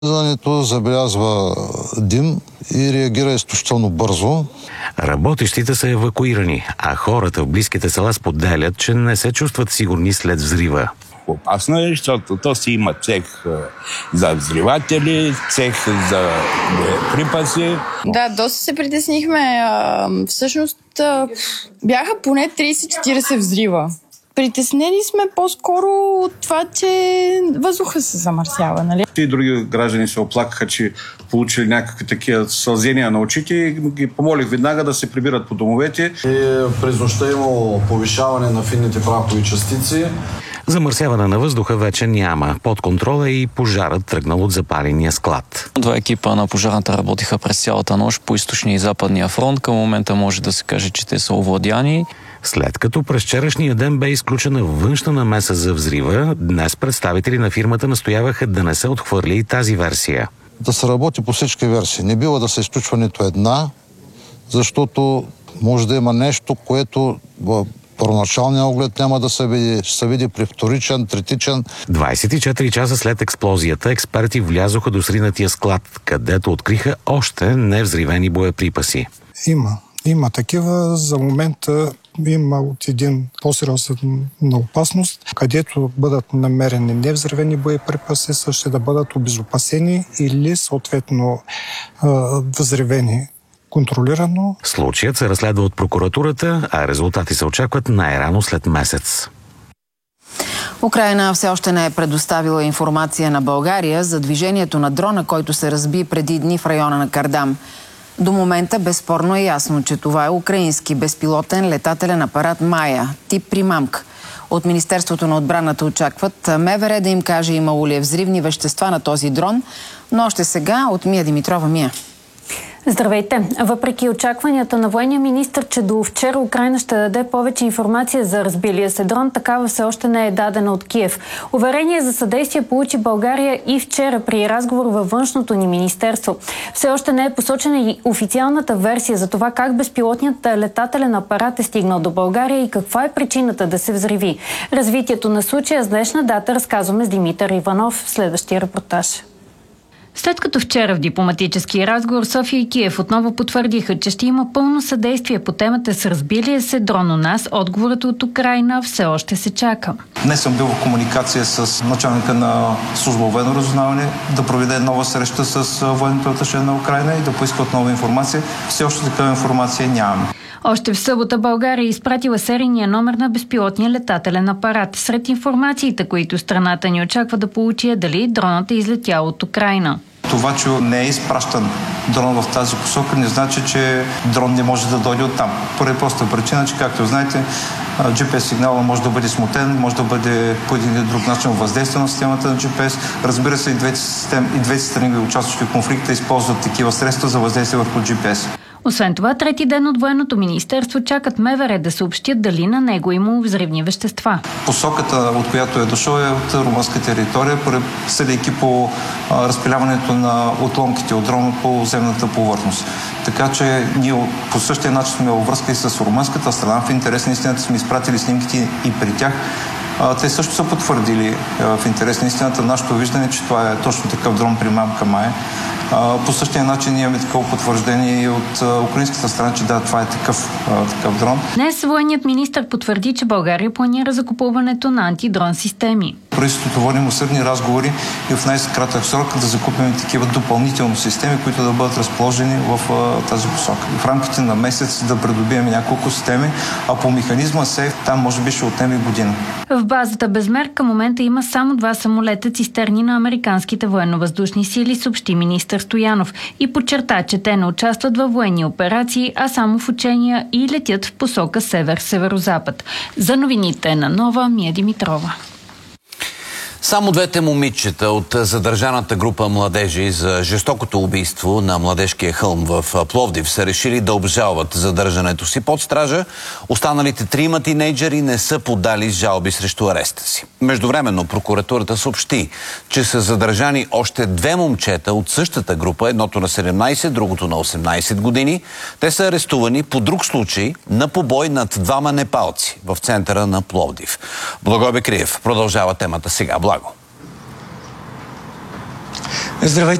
Възраждането забелязва дим и реагира изключително бързо. Работещите са евакуирани, а хората в близките села споделят, че не се чувстват сигурни след взрива. Опасно е, защото то си има цех за взриватели, цех за боеприпаси. Да, доста се притеснихме. Всъщност бяха поне 30-40 взрива. Притеснени сме по-скоро от това, че въздуха се замърсява, нали? И други граждани се оплакаха, че получили някакви такива сълзения на очите и ги помолих веднага да се прибират по домовете. През нощта имало повишаване на финните прахови частици. Замърсяване на въздуха вече няма. Под контрола и пожарът тръгнал от запаления склад. 2 екипа на пожарната работиха през цялата нощ по източния и западния фронт. Към момента може да се каже, че те са овладяни. След като през вчерашния ден бе изключена външна намеса за взрива, днес представители на фирмата настояваха да не се отхвърли и тази версия. Да се работи по всички версии. Не бива да се изключва нито една, защото може да има нещо, което в първоначалния оглед няма да се види. Ще се види при вторичен, третичен. 24 часа след експлозията експерти влязоха до сринатия склад, където откриха още невзривени боеприпаси. Има такива. За момента има от един по-сериозна опасност, където бъдат намерени невзривени боеприпаси, също да бъдат обезопасени или съответно взривени контролирано. Случаят се разследва от прокуратурата, а резултати се очакват най-рано след месец. Украйна все още не е предоставила информация на България за движението на дрона, който се разби преди дни в района на Кардам. До момента безспорно е ясно, че това е украински безпилотен летателен апарат Майя, тип примамка. От Министерството на отбраната очакват МВР да им каже имало ли е взривни вещества на този дрон, но още сега от Мия Димитрова. Мия. Здравейте! Въпреки очакванията на военния министър, че до вчера Украйна ще даде повече информация за разбилия се дрон, такава все още не е дадена от Киев. Уверение за съдействие получи България и вчера при разговор във външното ни министерство. Все още не е посочена и официалната версия за това как безпилотният летателен апарат е стигнал до България и каква е причината да се взриви. Развитието на случая с днешна дата разказваме с Димитър Иванов в следващия репортаж. След като вчера в дипломатически разговор София и Киев отново потвърдиха, че ще има пълно съдействие по темата с разбилия се дрон у нас, отговорът от Украйна все още се чака. Днес съм бил в комуникация с началника на служба военно разузнаване да проведе нова среща с военното аташе на Украйна и да поиска отнова информация. Все още такава информация нямаме. Още в събота България изпратила серийния номер на безпилотния летателен апарат. Сред информациите, които страната ни очаква да получи, е дали дронът е излетял от Украйна. Това, че не е изпращан дрон в тази посока, не значи, че дрон не може да дойде оттам. Поради проста причина, че, както знаете, GPS сигнала може да бъде смутен, може да бъде по един или друг начин въздействие на системата на GPS. Разбира се, и двете страни, участващи в конфликта, използват такива средства за въздействие върху GPS. Освен това, трети ден от военното министерство чакат МВР да съобщят дали на него имало взривни вещества. Посоката, от която е дошъл, е от румънска територия, съдейки по разпиляването на отломките от дрона по земната повърхност. Така че ние по същия начин сме във връзка и с румънската страна. В интерес на истината сме изпратили снимките и при тях. Те също са потвърдили в интерес на истината нашето виждане, че това е точно такъв дрон примамка Майя. По същия начин имаме такова потвърждение и от украинската страна, че да, това е такъв дрон. Днес военният министър потвърди, че България планира закупуването на антидрон системи. Правителството водим усърдни разговори и в най-кратък срок да закупим такива допълнителни системи, които да бъдат разположени в тази посока. В рамките на месец да придобием няколко системи, а по механизма сейф там може би ще отнеме година. В базата Безмер към момента има само 2 самолета цистерни на американските военно-въздушни сили, съобщи министър Стоянов и подчерта, че те не участват във военни операции, а само в учения и летят в посока север-северозапад. За новините на Нова, Мия Димитрова. Само 2 момичета от задържаната група младежи за жестокото убийство на Младежкия хълм в Пловдив са решили да обжалват задържането си под стража. Останалите 3 тинейджери не са подали жалби срещу ареста си. Междувременно прокуратурата съобщи, че са задържани още 2 момчета от същата група, едното на 17, другото на 18 години. Те са арестувани по друг случай на побой над 2 непалци в центъра на Пловдив. Благой Бекриев продължава темата сега. Благо. Здравейте.